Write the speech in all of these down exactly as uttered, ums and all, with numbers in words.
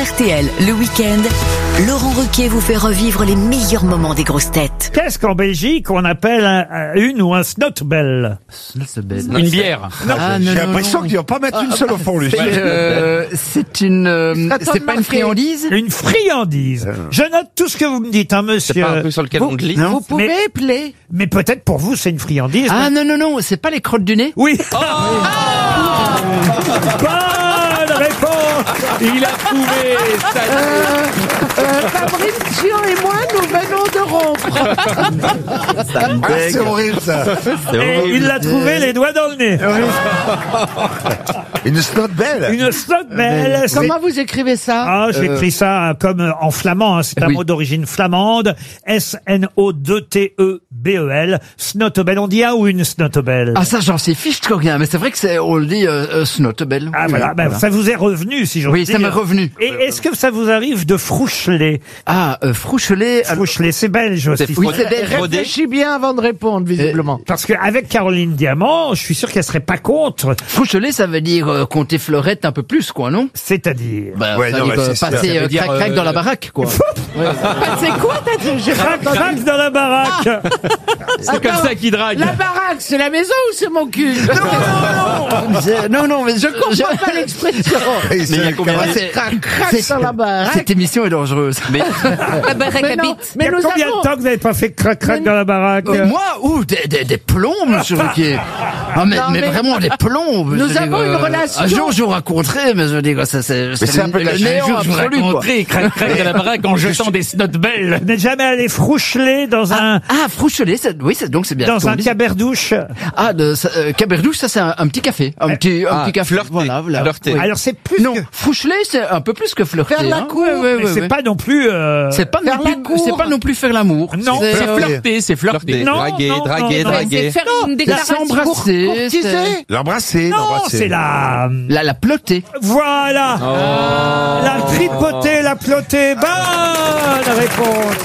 R T L, le week-end, Laurent Ruquier vous fait revivre les meilleurs moments des grosses têtes. Qu'est-ce qu'en Belgique on appelle un, un- une ou un snotbell? Une bière. Non, Ah, j'ai non, l'impression non. qu'il va pas mettre une seule au fond, lui. C'est euh, c'est une, euh, Attends c'est de pas une marquer. friandise. Une friandise. Je note tout ce que vous me dites, hein, C'est pas un monsieur. truc sur lequel Vous, on glisse. vous pouvez Mais- épeler. Mais peut-être pour vous c'est une friandise. Ah non non non, c'est pas les crottes du nez. Oui. Oh Bonne réponse. Il a trouvé ça. Euh, euh, Fabrizio et moi, nous venons de rompre. Ah, c'est horrible, ça. Et il l'a trouvé les doigts dans le nez. Une snot belle. Une snotbell. c'est- Comment vous écrivez ça? Ah, j'écris ça comme euh, en flamand, hein, c'est un oui. mot d'origine flamande. S N O deux T E B E L. Snotebel, on dit un ou une snotebel? Ah ça j'en sais fiche de rien, mais c'est vrai que c'est on le dit euh, euh, snotebel. Ah Oui, voilà, ben, voilà. ça vous est revenu si j'ose Oui, dire. ça m'est revenu. Et est-ce que ça vous arrive de froucheler? Ah euh, Frouchelet. alors- Froucheler, c'est belge aussi. Oui, c'est belge. Réfléchis bien avant de répondre, visiblement. Parce qu'avec Caroline Diamant, je suis sûr qu'elle serait pas contre. Frouchelet, ça veut dire euh, compter fleurette un peu plus, quoi, non? C'est-à-dire. Bah, Ouais, ça non, veut dire, bah, euh, c'est ça. passer Ça euh, veut dire, crac-crac euh, dans la baraque, quoi. C'est quoi, t'as dit? J'ai pas Crac, entendu. crac dans la baraque. C'est comme ça qu'il drague. La baraque, c'est la maison ou c'est mon cul? C'est- non, non, mais je comprends pas l'expression. Et Mais il y a c'est- combien Ah, de... c'est- Crac, crac c'est- dans la baraque. Cette émission est dangereuse. Mais Mais non, Il y mais a nous combien avons... de temps que vous n'avez pas fait crac crac dans la baraque? Euh, moi, ouh, des, des, des plombs, monsieur Ruquier. Ah, mais, Non, mais mais- vraiment des plombs. Nous je veux dire, avons une relation. Un jour, je vous raconterai, mais je veux dire, ça, c'est, c'est un peu de la le chimie. néant un jour, je vous absolu, quoi. raconterai crac crac de la baraque en jetant des snotbelles. Vous n'êtes jamais allé froucheler dans un, Ah, Frouchelet, c'est- oui, c'est, donc c'est bien. dans ce qu'on un dit. caberdouche? Ah, de, ça, euh, Caberdouche, ça, c'est un, un petit café. Un petit, un Ah, petit café. flirter. Voilà, voilà. Flirter. Oui. Alors c'est plus Non, que, Frouchelet, c'est un peu plus que flirter. Faire la hein. cour, Ouais, ouais, mais ouais, c'est ouais. pas non plus, euh, C'est pas, Faire non la plus, cour. c'est pas non plus faire l'amour. Non. C'est, C'est euh, flirter, c'est flirter. Non, Draguer, non, draguer, non, non. draguer. faire une c'est déclaration. s'embrasser. c'est- Courtiser. L'embrasser, non, l'embrasser. c'est la, La, la plotter. voilà. La tripotée, la plotée. Bonne réponse.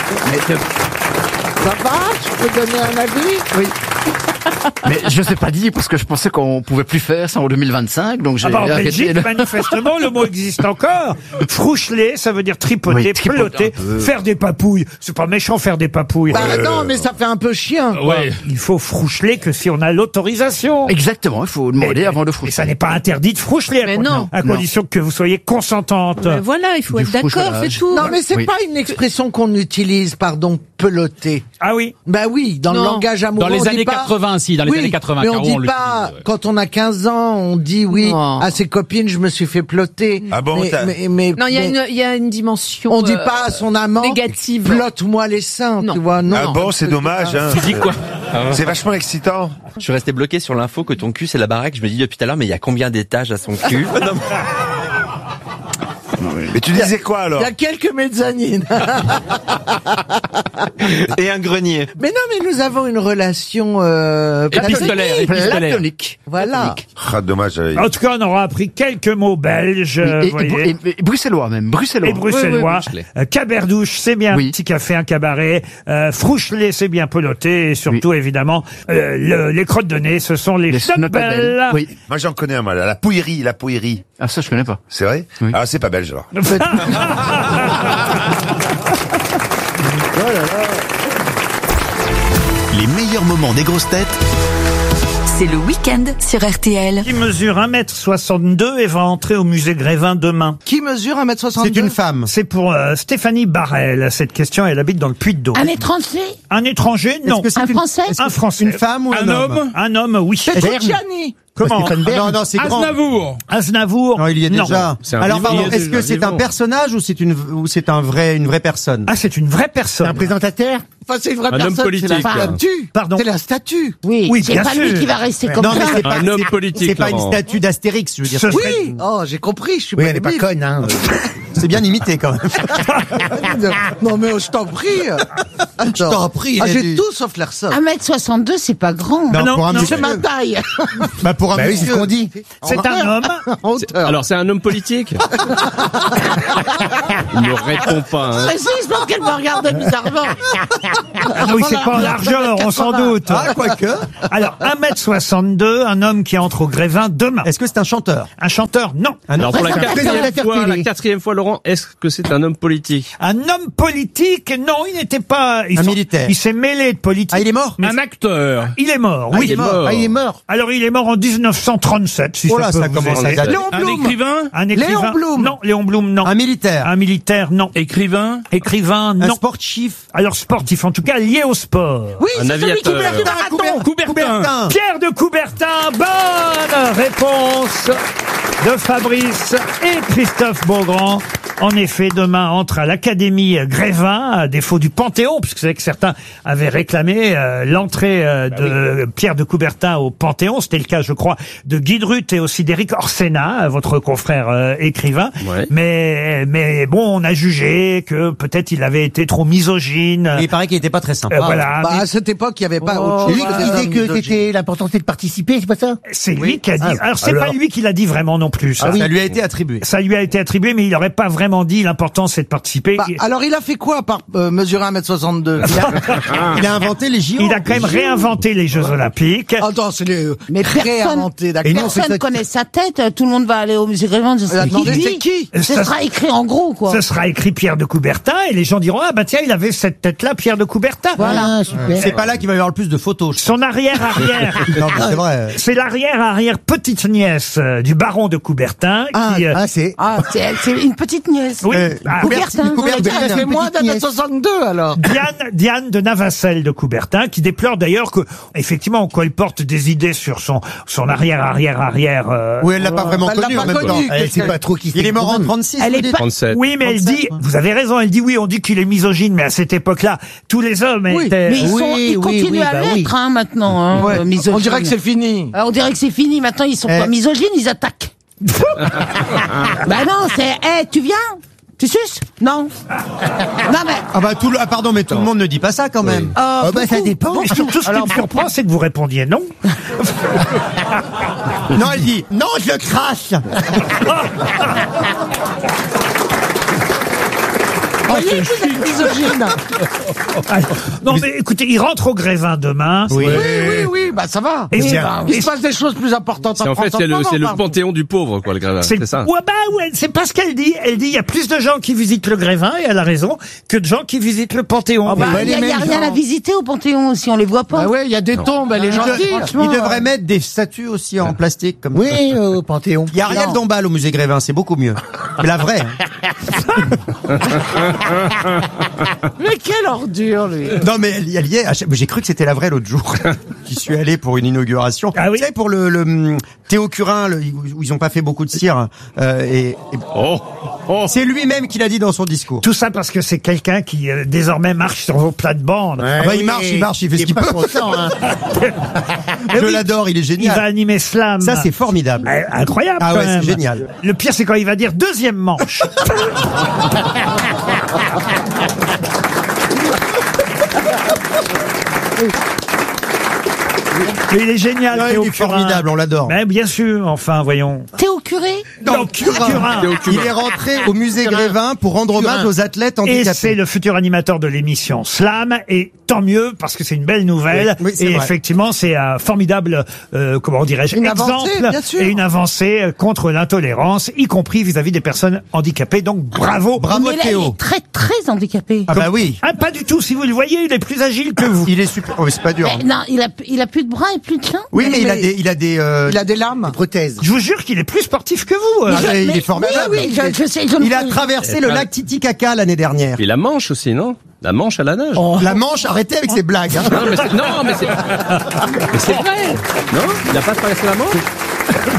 Ça va? Je peux donner un avis? Oui. Mais je sais pas dit parce que je pensais qu'on pouvait plus faire ça en deux mille vingt-cinq, donc j'ai Ah bah, en arrêté Belgique, le- manifestement, le mot existe encore. Froucheler, ça veut dire tripoter, Oui, tripoter peloter, un peu. faire des papouilles. C'est pas méchant faire des papouilles. Bah non, mais ça fait un peu chien. quoi. Ouais. Il faut froucheler que si on a l'autorisation. Exactement, il faut demander Et- avant de Et ça froucher. n'est pas interdit de froucheler, à, Mais con- non. à Non. condition que vous soyez consentante. Mais voilà, il faut Du être d'accord, frouchelage. c'est tout. Non, mais c'est Oui. pas une expression qu'on utilise, pardon, peloter. Ah oui. Bah oui, dans le Non. langage amoureux. Dans les on dit années pas- quatre-vingts, si, dans les Oui, années quatre-vingts, mais on Caro, dit on pas, l'utilise, ouais. quand on a quinze ans, on dit oui Non. à ses copines, je me suis fait ploter. Ah bon, mais, t'as- mais, mais- Non, il y a mais une, il y a une dimension. on dit euh, pas à son amant, négative. plotte-moi les seins, Non. tu vois, non. Ah bon, c'est dommage, hein. Tu dis quoi? C'est vachement excitant. Je suis resté bloqué sur l'info que ton cul c'est la baraque. Je me dis depuis tout à l'heure, mais il y a combien d'étages à son cul? Mais tu disais quoi, Il alors? y a quelques mezzanines. Et un grenier. Mais non, mais nous avons une relation euh, Épistolaire, épistolaire. Platonique. Voilà. Ah, dommage. euh, En tout cas, on aura appris quelques mots belges, Oui, euh, et, vous voyez. et- et- et bruxellois même, bruxellois. Et bruxellois. Oui, oui, Euh, caberdouche, c'est bien Oui. un petit café, un cabaret. Euh, froucheler, c'est bien peloter. Et surtout, évidemment, euh, le- les crottes de nez, ce sont les, Les snotbelles. snotbelles. Oui. Moi, j'en connais un, moi, la pouillerie, la pouillerie. Ah, ça, je connais pas. C'est vrai? Oui. Ah, c'est pas belge, alors. Les meilleurs moments des grosses têtes C'est le week-end sur R T L. Qui mesure un mètre soixante-deux et va entrer au musée Grévin demain. Qui mesure un mètre soixante-deux? femme. C'est pour euh, Stéphanie Barrel. Cette question, elle habite dans le Puy-de-Dôme. Un étranger, Un étranger, non. un français. Un français. Une femme ou un homme? Un homme, oui. Gianni. Comment? Non, non, c'est grand. Aznavour. Aznavour. Non, il y est Non. déjà. C'est un Alors, vivant. pardon, Il y est est-ce que déjà c'est un vivant. personnage ou c'est une ou c'est un vrai une vraie personne? Ah, c'est une vraie personne. présentateur? Enfin, c'est une vraie Un homme personne, c'est la politique. statue. Pardon. C'est la statue. Oui, Oui, c'est bien pas lui sûr. qui va rester comme Non, mais ça. c'est pas Un homme c'est- politique, C'est pas une Laurent. statue d'Astérix, je veux dire. Ce c'est- serait- Oui. Oh, j'ai compris, je suis Oui, pas elle est pas débile. conne, hein. C'est bien imité quand même. Non, mais oh, je t'en prie. Attends. Je t'en prie, Ah, il a j'ai dit. tout sauf l'air ça. un mètre soixante-deux, c'est pas grand. Non, non, pour un non, monsieur. C'est ma taille. Bah pour un Bah oui, monsieur. c'est ce qu'on dit. C'est un homme. En hauteur. Alors, c'est un homme politique? Il ne répond pas, hein. Précise pense qu'elle me regarde bizarrement. Ah oui, c'est pas en largeur, on s'en doute. Ah, quoique. Alors, un mètre soixante-deux, un homme qui entre au Grévin demain. Est-ce que c'est un chanteur? Un chanteur, non. Un Alors pour la quatrième présentateur fois, télé. la quatrième fois, Laurent, est-ce que c'est un homme politique? Un homme politique, non, il n'était pas... il Un s'en- militaire. Il s'est mêlé de politique. Ah, il est mort? Un acteur. Il est mort, Ah, oui. il est mort. Ah, il est mort. Alors, il est mort en dix-neuf cent trente-sept, si Oh ça là, peut ça vous commence à aider. dater. Léon Un Blum. écrivain. Un écrivain. Léon Blum. Non, Léon Blum, non. Un militaire. Un militaire, non. Écrivain. Écrivain, Un non. sportif. Alors, sportif, en tout cas, lié au sport. Oui, Un c'est celui qui aviateur. fait du marathon. Coubertin. Coubertin. Pierre de Coubertin, bonne réponse de Fabrice et Christophe Beaugrand. En effet, demain entre à l'Académie Grévin, à défaut du Panthéon, puisque vous savez que certains avaient réclamé euh, l'entrée euh, de Pierre de Coubertin au Panthéon. C'était le cas, je crois, de Guy Drut et aussi d'Éric Orsena, votre confrère euh, écrivain. Ouais. Mais, mais bon, on a jugé que peut-être il avait été trop misogyne. Et il paraît qu'il était pas très sympa. Euh, voilà. Bah, à cette époque, il n'y avait pas autre C'est chose lui qui des disait hommes que misogynes. c'était l'important c'était de participer, c'est pas ça? C'est lui qui a dit. Ah, alors c'est alors. pas lui qui l'a dit vraiment non plus. Ça. Ça lui a été attribué. Ça lui a été attribué, mais il n'aurait pas vraiment dit l'important c'est de participer. Bah, il, alors, il a fait quoi par euh, mesurer un mètre soixante-deux? Il a inventé les J O. il a quand même réinventé les Jeux Olympiques. Attends, c'est les Mais personne, réinventé, d'accord. personne connaît sa tête, tout le monde va aller au musée Grévin, je Elle a sais demandé, qui c'est dit. qui Ce Ça- sera écrit en gros, quoi. Ce sera écrit Pierre de Coubertin et les gens diront ah bah tiens il avait cette tête-là Pierre de Coubertin. Voilà, super. C'est pas là qu'il va y avoir le plus de photos. je Son arrière arrière. pense. Non, mais c'est vrai. C'est l'arrière arrière petite nièce euh, du baron de Coubertin Ah, qui. euh, ah, c'est ah, c'est c'est une petite nièce. oui, Euh, ah, Coubertin. Coubertin. Elle fait moins d'un mètre soixante-deux, alors. Diane, Diane de Navacelle de Coubertin, qui déplore d'ailleurs que, effectivement, quand elle porte des idées sur son, son arrière, arrière, arrière, euh, Oui, elle l'a pas vraiment Elle l'a connu pas en même connu, temps. Elle sait pas trop qui Il est mort en trente-six. Elle vous est dites pas- trente-sept. oui, mais elle dit, vous avez raison, elle dit oui, on dit qu'il est misogyne, mais à cette époque-là, tous les hommes Oui. étaient... Mais ils, sont, Oui, ils oui, continuent oui, à bah l'être, oui. hein, maintenant, hein, Ouais. euh, misogynes. On dirait que c'est fini. Euh, on dirait que c'est fini. Maintenant, ils sont Eh. pas misogynes, ils attaquent. Bah non, c'est, eh, tu viens? Tu suces? Non. Non, mais, Ah bah tout le... ah pardon, mais tout le monde ne dit pas ça quand même. euh, bah, ça dépend. Et surtout, ce qui me surprend, c'est que vous répondiez non. Non, elle dit non, je le crache. Vous voyez que vous êtes misogyne. Ah, non, mais écoutez, il rentre au Grévin demain. Oui. Oui, oui, oui, bah ça va. Et Oui, c'est- bah, il se passe des choses plus importantes C'est en en fait, France c'est en le, ce c'est le moment, pardon. panthéon du pauvre, quoi, le Grévin. C'est C'est ça. ouais, bah, ouais, c'est pas ce qu'elle dit. Elle dit il y a plus de gens qui visitent le Grévin, et elle a raison, que de gens qui visitent le Panthéon. Bah, Oui. il y a, il y a rien à visiter au Panthéon si on les voit pas. Bah ouais, il y a des tombes, elle est Il, gentille. de- il devrait mettre des statues aussi en plastique comme ça. Oui, au Panthéon. Il y a Ariel Non. Dombal au musée Grévin, c'est beaucoup mieux. Mais la vraie. hein. Mais quelle ordure, lui. Non mais elle, elle y est. à chaque- J'ai cru que c'était la vraie l'autre jour. J'y suis allé pour une inauguration. Ah oui. Tu sais, pour le, le hum, Théo Curin, le- où ils ont pas fait beaucoup de cire. euh, et, et- Oh, oh. c'est lui-même qui l'a dit dans son discours. Tout ça parce que c'est quelqu'un qui euh, désormais marche sur vos plates-bandes. Ah bah, il marche, il marche, il fait ce qu'il peut. Je oui. l'adore, il est Il génial. va animer Slam. Ça c'est formidable. Ah, incroyable. Ah quand ouais, c'est même. génial. Le pire, c'est quand il va dire deuxième manche. Mais il est génial, Ouais, Théo il est Curin. formidable, on l'adore. Mais bien sûr, enfin, voyons. Théo Curé? Non, Curin. Il est rentré au musée Grévin pour rendre hommage aux athlètes Et handicapés. c'est le futur animateur de l'émission Slam, et tant mieux parce que c'est une belle nouvelle. Oui, oui, c'est et vrai. effectivement, c'est un formidable, euh, comment dirais-je, Une exemple avancée, bien sûr. et une avancée euh, contre l'intolérance, y compris vis-à-vis des personnes handicapées. Donc bravo, Bravo Mais là, il Théo. est très très handicapé. Ah bah oui. Ah, pas du tout. Si vous le voyez, il est plus agile que vous. Il est super. Oh, mais c'est pas dur. Mais non, il a, il a plus de bras et plus de seins. Oui, mais, il a mais- des, il a des, euh, Il a des lames. prothèses. Je vous jure qu'il est plus sportif que vous. euh. Ah, mais il Mais- est formidable. Oui, oui, je, je sais. Je Il a me- traversé le lac Titicaca l'année dernière. Et la Manche aussi, non? La Manche à la nage. La Manche, arrêtez avec ces blagues. Hein. Non, mais c'est, non, mais c'est, mais c'est vrai. Non? Il a pas traversé la Manche?